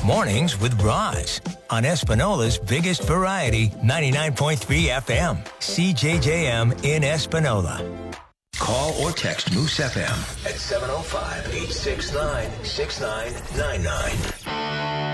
Mornings with Roz on Espinola's biggest variety, 99.3 FM, CJJM in Espinola. Call or text Moose FM at 705-869-6999.